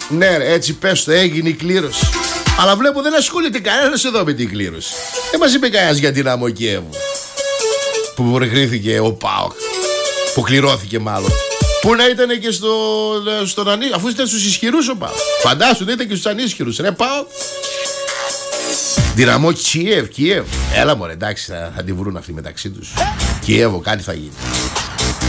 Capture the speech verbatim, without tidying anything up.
Ναι, ρε, έτσι πες το, έγινε η κλήρωση. Αλλά βλέπω δεν ασχολείται κανένας εδώ με την κλήρωση. Δεν μας είπε κανένας για Δυναμό Κιέβου που προκρίθηκε ο ΠΑΟΚ, που κληρώθηκε μάλλον. Πού να ήταν και στο, στον ανή... αφού ήταν στους ισχυρούς ο ΠΑΟΚ. Φαντάσου, δεν ήταν και στους ανίσχυρους. Ρε ΠΑΟΚ. Δυναμό Κιέβ, Κιέβ. Έλα μωρέ, εντάξει, θα, θα τη βρουν αυτοί μεταξύ τους. Κιέβο, κάτι θα γίνει.